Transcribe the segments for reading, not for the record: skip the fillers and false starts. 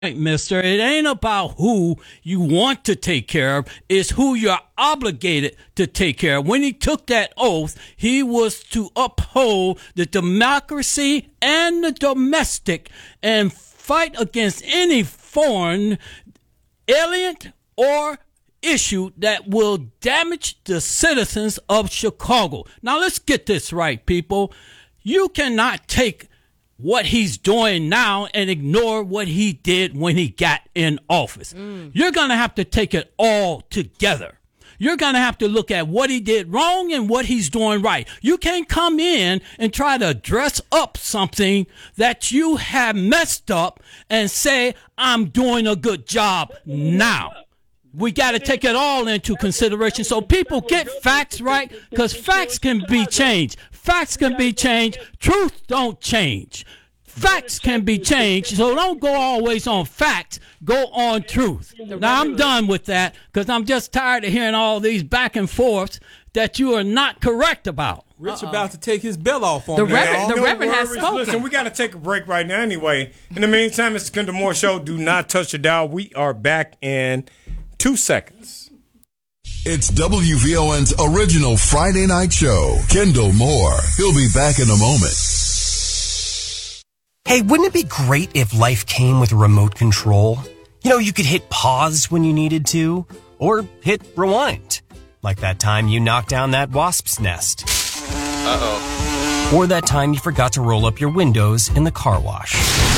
mister. It ain't about who you want to take care of. It's who you're obligated to take care of. When he took that oath, he was to uphold the democracy and the domestic and fight against any foreign alien or issue that will damage the citizens of Chicago. Now, let's get this right, people. You cannot take what he's doing now and ignore what he did when he got in office. You're going to have to take it all together. You're going to have to look at what he did wrong and what he's doing right. You can't come in and try to dress up something that you have messed up and say, I'm doing a good job now. We got to take it all into consideration so people get facts right, because facts can be changed. Facts can be changed. Truth don't change. Facts can be changed, so don't go always on facts. Go on truth. Now, I'm done with that because I'm just tired of hearing all these back and forths that you are not correct about. Rich about to take his bell off on the me. Reverend has spoken. Listen, we got to take a break right now anyway. In the meantime, it's the Kendall Moore Show. Do not touch the dial. We are back in 2 seconds. It's WVON's original Friday night show, Kendall Moore. He'll be back in a moment. Hey, wouldn't it be great if life came with a remote control? You know, you could hit pause when you needed to, or hit rewind. Like that time you knocked down that wasp's nest. Uh-oh. Or that time you forgot to roll up your windows in the car wash.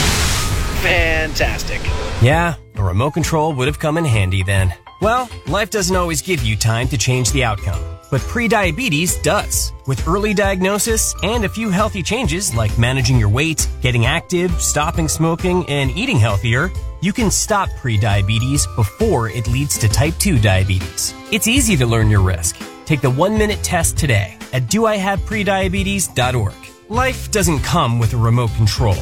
Fantastic. Yeah, a remote control would have come in handy then. Well, life doesn't always give you time to change the outcome, but prediabetes does. With early diagnosis and a few healthy changes like managing your weight, getting active, stopping smoking, and eating healthier, you can stop prediabetes before it leads to type 2 diabetes. It's easy to learn your risk. Take the 1-minute test today at doihaveprediabetes.org. Life doesn't come with a remote control.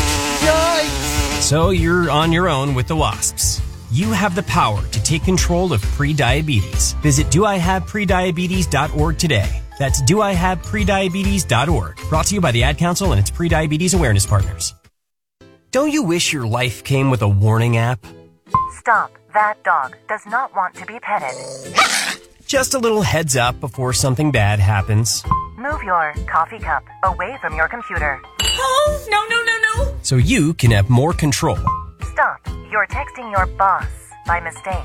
Yikes! So you're on your own with the wasps. You have the power to take control of prediabetes. Visit doihaveprediabetes.org today. That's doihaveprediabetes.org. Brought to you by the Ad Council and its prediabetes awareness partners. Don't you wish your life came with a warning app? Stop. That dog does not want to be petted. Just a little heads up before something bad happens. Move your coffee cup away from your computer. Oh, no. So you can have more control. Stop. You're texting your boss by mistake.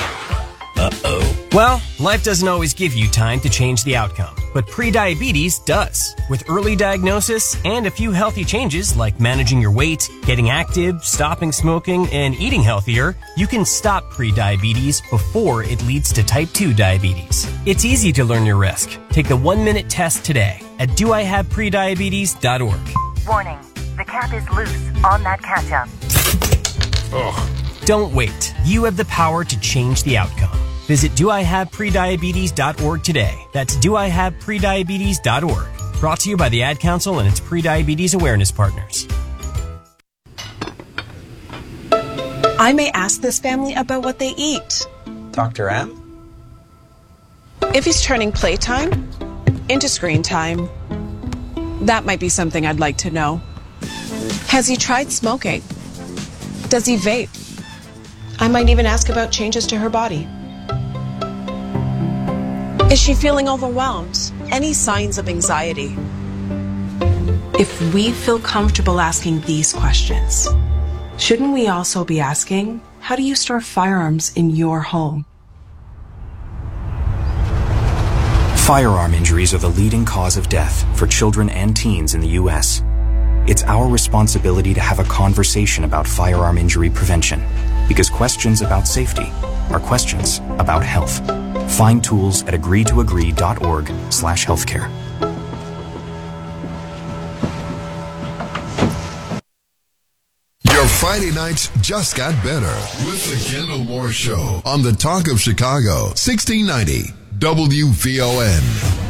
Uh-oh. Well, life doesn't always give you time to change the outcome, but prediabetes does. With early diagnosis and a few healthy changes like managing your weight, getting active, stopping smoking, and eating healthier, you can stop prediabetes before it leads to type 2 diabetes. It's easy to learn your risk. Take the 1-minute test today at doihaveprediabetes.org. Warning. The cap is loose on that ketchup. Ugh. Don't wait. You have the power to change the outcome. Visit doihaveprediabetes.org today. That's doihaveprediabetes.org. Brought to you by the Ad Council and its prediabetes awareness partners. I may ask this family about what they eat. Dr. M? If he's turning playtime into screen time, that might be something I'd like to know. Has he tried smoking? Does he vape? I might even ask about changes to her body. Is she feeling overwhelmed? Any signs of anxiety? If we feel comfortable asking these questions, shouldn't we also be asking, how do you store firearms in your home? Firearm injuries are the leading cause of death for children and teens in the U.S. It's our responsibility to have a conversation about firearm injury prevention, because questions about safety are questions about health. Find tools at agreetoagree.org/healthcare. Your Friday nights just got better with the Kendall Moore Show on the Talk of Chicago, 1690 WVON.